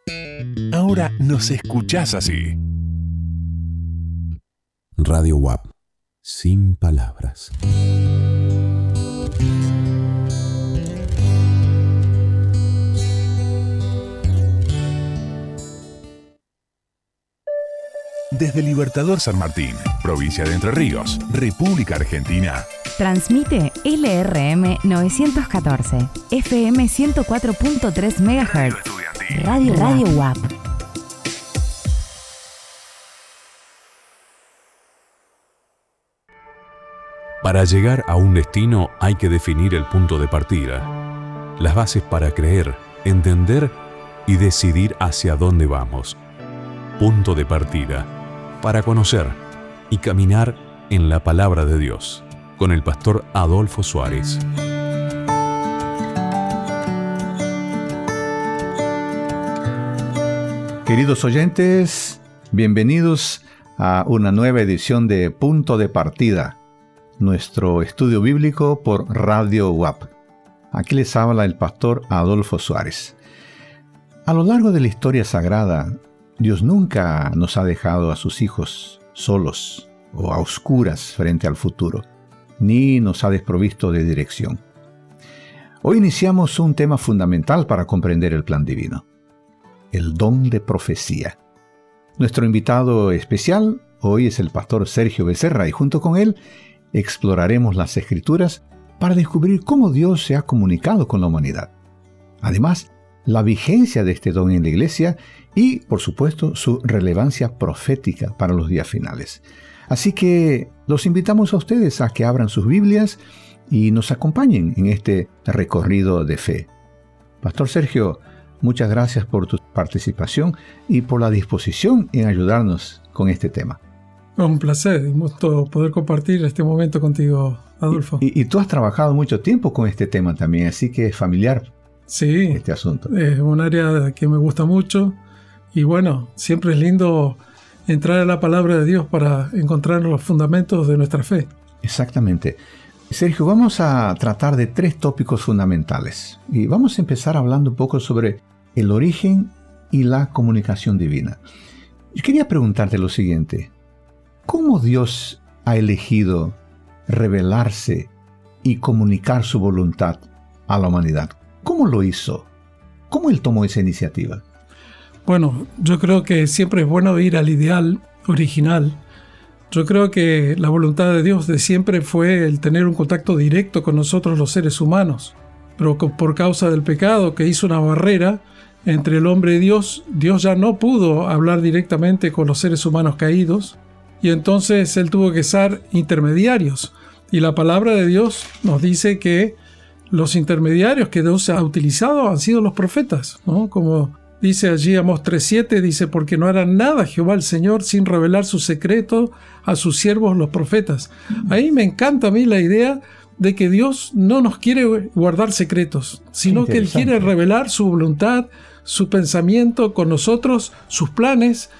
Ahora nos escuchás así. Radio WAP, sin palabras. Desde Libertador San Martín, provincia de Entre Ríos, República Argentina. Transmite LRM 914, FM 104.3 MHz. Radio WAP. Para llegar a un destino hay que definir el punto de partida, las bases para creer, entender y decidir hacia dónde vamos. Punto de partida para conocer y caminar en la palabra de Dios, con el pastor Adolfo Suárez. Queridos oyentes, bienvenidos a una nueva edición de Punto de Partida, nuestro estudio bíblico por Radio WAP. Aquí les habla el pastor Adolfo Suárez. A lo largo de la historia sagrada, Dios nunca nos ha dejado a sus hijos solos o a oscuras frente al futuro, ni nos ha desprovisto de dirección. Hoy iniciamos un tema fundamental para comprender el plan divino: el don de profecía. Nuestro invitado especial hoy es el pastor Sergio Becerra, y junto con él exploraremos las Escrituras para descubrir cómo Dios se ha comunicado con la humanidad. Además, la vigencia de este don en la Iglesia y, por supuesto, su relevancia profética para los días finales. Así que los invitamos a ustedes a que abran sus Biblias y nos acompañen en este recorrido de fe. Pastor Sergio, muchas gracias por tu participación y por la disposición en ayudarnos con este tema. Un placer, un gusto poder compartir este momento contigo, Adolfo. Y tú has trabajado mucho tiempo con este tema también, así que es familiar. Sí, este asunto. Es un área que me gusta mucho y bueno, siempre es lindo entrar a la palabra de Dios para encontrar los fundamentos de nuestra fe. Exactamente. Sergio, vamos a tratar de 3 tópicos fundamentales y vamos a empezar hablando un poco sobre el origen y la comunicación divina. Yo quería preguntarte lo siguiente: ¿cómo Dios ha elegido revelarse y comunicar su voluntad a la humanidad? ¿Cómo lo hizo? ¿Cómo él tomó esa iniciativa? Bueno, yo creo que siempre es bueno ir al ideal original. Yo creo que la voluntad de Dios de siempre fue el tener un contacto directo con nosotros los seres humanos. Pero por causa del pecado que hizo una barrera entre el hombre y Dios, Dios ya no pudo hablar directamente con los seres humanos caídos. Y entonces Él tuvo que ser intermediarios. Y la palabra de Dios nos dice que los intermediarios que Dios ha utilizado han sido los profetas, ¿no? Como dice allí Amós 3:7, dice: porque no hará nada Jehová el Señor sin revelar su secreto a sus siervos los profetas. Ahí me encanta a mí la idea de que Dios no nos quiere guardar secretos, sino que Él quiere revelar su voluntad, su pensamiento con nosotros, sus planes,